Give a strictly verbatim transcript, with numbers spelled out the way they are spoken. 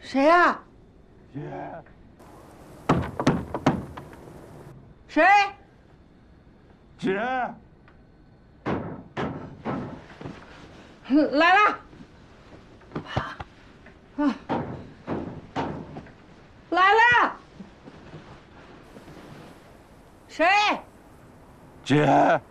谁呀？ 姐， 谁？ 姐， 来了。啊，来了。谁？ 姐。